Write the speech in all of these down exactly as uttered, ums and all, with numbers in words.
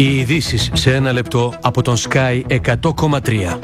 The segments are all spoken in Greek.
Οι ειδήσεις σε ένα λεπτό από τον Sky εκατό κόμμα τρία.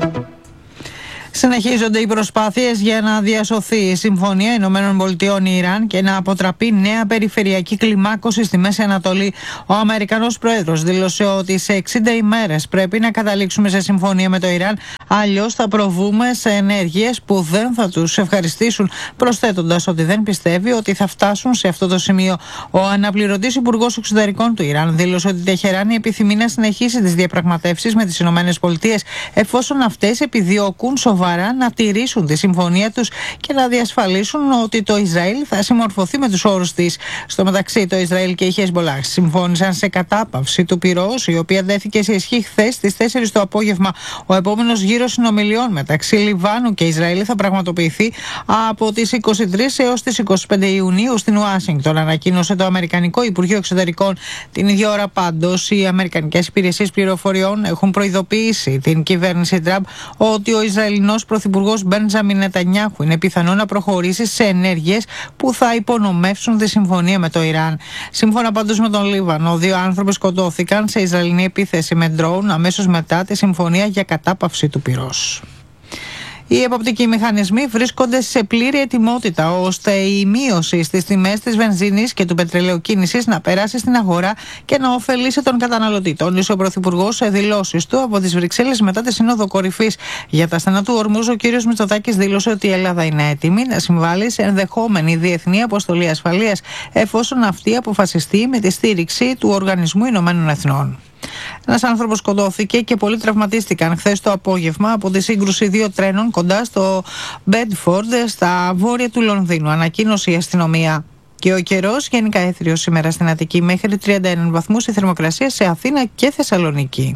Συνεχίζονται οι προσπάθειες για να διασωθεί η Συμφωνία Ηνωμένων Πολιτειών Ιράν και να αποτραπεί νέα περιφερειακή κλιμάκωση στη Μέση Ανατολή. Ο Αμερικανός Πρόεδρος δήλωσε ότι σε εξήντα ημέρες πρέπει να καταλήξουμε σε συμφωνία με το Ιράν, αλλιώς θα προβούμε σε ενέργειες που δεν θα τους ευχαριστήσουν, προσθέτοντας ότι δεν πιστεύει ότι θα φτάσουν σε αυτό το σημείο. Ο αναπληρωτής Υπουργός Εξωτερικών του Ιράν δήλωσε ότι η Τεχεράνη επιθυμεί να συνεχίσει τις διαπραγματεύσεις με τις Ηνωμένες Πολιτείες, εφόσον αυτές επιδιώκουν σοβαρά να τηρήσουν τη συμφωνία τους και να διασφαλίσουν ότι το Ισραήλ θα συμμορφωθεί με τους όρους της. Στο μεταξύ, το Ισραήλ και η Χεσμπολάχ συμφώνησαν σε κατάπαυση του πυρός, η οποία τέθηκε σε ισχύ χθες στις τέσσερις το απόγευμα. Ο επόμενος γύρος συνομιλιών μεταξύ Λιβάνου και Ισραήλ θα πραγματοποιηθεί από τις είκοσι τρεις έως τις είκοσι πέντε Ιουνίου στην Ουάσιγκτον, ανακοίνωσε το Αμερικανικό Υπουργείο Εξωτερικών. Την ίδια ώρα, πάντως, οι Αμερικανικές υπηρεσίες πληροφοριών έχουν προειδοποιήσει την κυβέρνηση Τραμπ ότι ο Ισραηλινός Ο Πρωθυπουργός Μπέντζαμιν Νετανιάχου είναι πιθανό να προχωρήσει σε ενέργειες που θα υπονομεύσουν τη συμφωνία με το Ιράν. Σύμφωνα πάντως με τον Λίβανο, δύο άνθρωποι σκοτώθηκαν σε Ισραηλινή επίθεση με ντρόουν αμέσως μετά τη συμφωνία για κατάπαυση του πυρός. Οι εποπτικοί μηχανισμοί βρίσκονται σε πλήρη ετοιμότητα ώστε η μείωση στις τιμές της βενζίνης και του πετρελαίου κίνησης να περάσει στην αγορά και να ωφελήσει τον καταναλωτή. Τόνισε ο Πρωθυπουργός σε δηλώσεις του από τις Βρυξέλλες μετά τη Σύνοδο Κορυφής για τα στενά του Ορμούζ. Ο κ. Μητσοτάκης δήλωσε ότι η Ελλάδα είναι έτοιμη να συμβάλλει σε ενδεχόμενη διεθνή αποστολή ασφαλείας, εφόσον αυτή αποφασιστεί με τη στήριξη του Οργανισμού Ηνωμένων Εθνών. Ένας άνθρωπος σκοτώθηκε και πολλοί τραυματίστηκαν χθες το απόγευμα από τη σύγκρουση δύο τρένων κοντά στο Μπέντφορντ, στα βόρεια του Λονδίνου, ανακοίνωσε η αστυνομία. Και ο καιρός γενικά έθριος σήμερα στην Αττική, μέχρι τριάντα ένα βαθμούς η θερμοκρασία σε Αθήνα και Θεσσαλονίκη.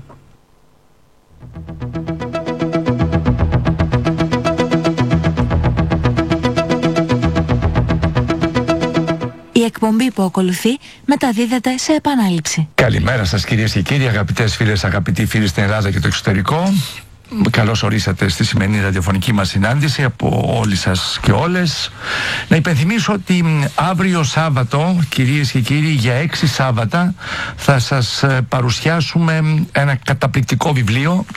Η εκπομπή που ακολουθεί μεταδίδεται σε επανάληψη. Καλημέρα σας κυρίες και κύριοι, αγαπητές φίλες, αγαπητοί φίλοι στην Ελλάδα και το εξωτερικό. Καλώς ορίσατε στη σημερινή ραδιοφωνική μας συνάντηση από όλοι σας και όλες. Να υπενθυμίσω ότι αύριο Σάββατο, κυρίες και κύριοι, για έξι Σάββατα θα σας παρουσιάσουμε ένα καταπληκτικό βιβλίο.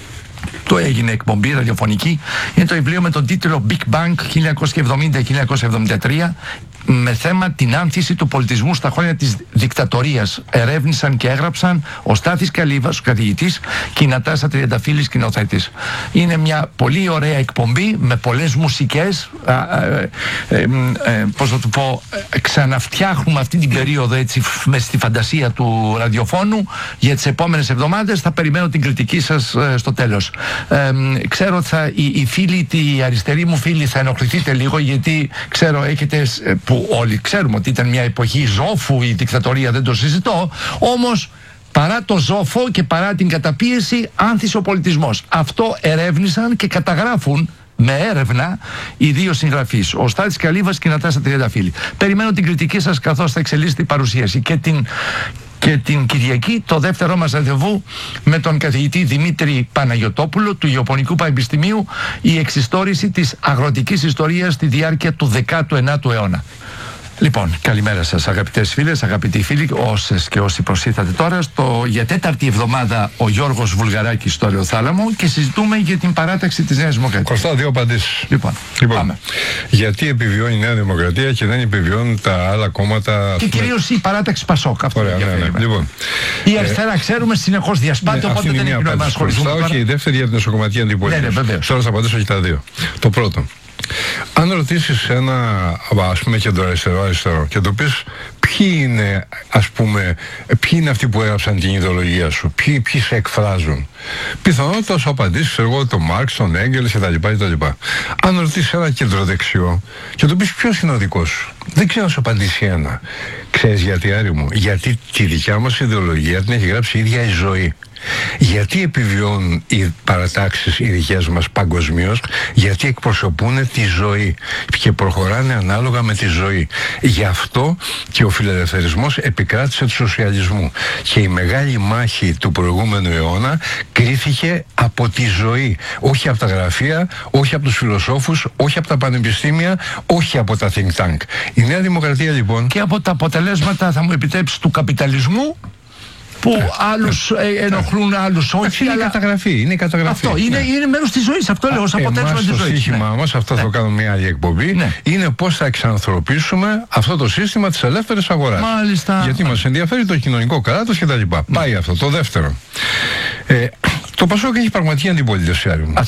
Το έγινε εκπομπή ραδιοφωνική. Είναι το βιβλίο με τον τίτλο Big Bang χίλια εννιακόσια εβδομήντα με χίλια εννιακόσια εβδομήντα τρία, με θέμα την άνθηση του πολιτισμού στα χρόνια της δικτατορίας. Ερεύνησαν και έγραψαν ο Στάθης Καλύβας, ο καθηγητής, και η Νατάσα Τριανταφύλλη, σκηνοθέτης. Είναι μια πολύ ωραία εκπομπή με πολλές μουσικές. Α, ε, ε, ε, ε, πώς θα το πω, ε, ξαναφτιάχνουμε αυτή την περίοδο έτσι με στη φαντασία του ραδιοφώνου. Για τις επόμενες εβδομάδες θα περιμένω την κριτική σας ε, στο τέλος. Ε, ξέρω ότι θα, οι, οι φίλοι, οι αριστεροί μου φίλοι, θα ενοχληθείτε λίγο, γιατί ξέρω έχετε, που όλοι ξέρουμε ότι ήταν μια εποχή ζόφου η δικτατορία, δεν το συζητώ, όμως παρά το ζόφο και παρά την καταπίεση άνθησε ο πολιτισμός. Αυτό ερεύνησαν και καταγράφουν με έρευνα οι δύο συγγραφείς, ο Στάθης Καλύβας και η Νατάσα Τριανταφύλλη. Περιμένω την κριτική σας καθώς θα εξελίσσεται η παρουσίαση και την Και την Κυριακή το δεύτερό μας ραντεβού με τον καθηγητή Δημήτρη Παναγιωτόπουλο του Ιαπωνικού Πανεπιστημίου, η εξιστόρηση της αγροτικής ιστορίας στη διάρκεια του δέκατου ενάτου αιώνα. Λοιπόν, καλημέρα σας αγαπητές φίλες, αγαπητοί φίλοι, όσες και όσοι προσήλθατε τώρα στο, για τέταρτη εβδομάδα ο Γιώργος Βουλγαράκης στο Ελαιοθάλαμο και συζητούμε για την παράταξη της Νέας Δημοκρατίας. Κωστά, δύο απαντήσεις. Λοιπόν, λοιπόν πάμε. Γιατί επιβιώνει η Νέα Δημοκρατία και δεν επιβιώνουν τα άλλα κόμματα. Και κυρίως η παράταξη Πασόκ. Αυτό. Ωραία, ναι, ναι. Λοιπόν, η αριστερά, ε, ξέρουμε, συνεχώς διασπάται, ναι, οπότε δεν έχει νόημα να ασχοληθούμε. Όχι, η δεύτερη για την εσωκομματική αντιπολίτευση. Ναι, ναι, βεβαίως. Τώρα θα απαντήσω και τα δύο. Το πρώτο. Αν ρωτήσεις ένα, ας πούμε, κεντροαριστερό αριστερό και το πεις ποιοι είναι, ας πούμε, ποιοι είναι αυτοί που έγραψαν την ιδεολογία σου, ποιοι, ποιοι σε εκφράζουν, πιθανότατα σου απαντήσεις εγώ τον Μάρξ, τον Έγγελς κτλ. Αν ρωτήσεις ένα κεντροδεξιό και το πεις ποιος είναι ο δικός σου, δεν ξέρω να σου απαντήσει ένα. Ξέρεις γιατί, Άρη μου? Γιατί τη δικιά μας ιδεολογία την έχει γράψει η ίδια η ζωή. Γιατί επιβιώνουν οι παρατάξεις οι δικές μας παγκοσμίως? Γιατί εκπροσωπούν τη ζωή και προχωράνε ανάλογα με τη ζωή. Γι' αυτό και ο φιλελευθερισμός επικράτησε του σοσιαλισμού και η μεγάλη μάχη του προηγούμενου αιώνα κρίθηκε από τη ζωή, όχι από τα γραφεία, όχι από τους φιλοσόφους, όχι από τα πανεπιστήμια, όχι από τα think tank. Η Νέα Δημοκρατία λοιπόν, και από τα αποτελέσματα, θα μου επιτρέψει, του καπιταλισμού, που άλλους ε, ενοχλούν, άλλους όχι. Είναι η αλλά... καταγραφή. Είναι η καταγραφή. Αυτό είναι, ναι. είναι μέρος της ζωής. Αυτό λέω ως αποτέλεσμα της ζωής. Το στοίχημά ναι. μας, αυτό θα ναι. κάνουμε μια άλλη εκπομπή, ναι. είναι πώς θα εξανθρωπίσουμε αυτό το σύστημα της ελεύθερης αγοράς. Μάλιστα. Γιατί μας ενδιαφέρει το κοινωνικό κράτος κτλ. Ναι. Πάει αυτό. Το δεύτερο. Ε, το Πασόκ έχει πραγματική αντιπολίτευση.